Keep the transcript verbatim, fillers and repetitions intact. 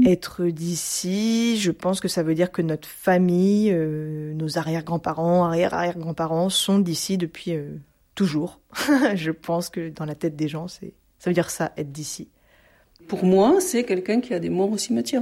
Être d'ici, je pense que ça veut dire que notre famille, euh, nos arrière-grands-parents, arrière-arrière-grands-parents sont d'ici depuis euh, toujours. Je pense que dans la tête des gens, c'est, ça veut dire ça, être d'ici. Pour moi, c'est quelqu'un qui a des morts au cimetière.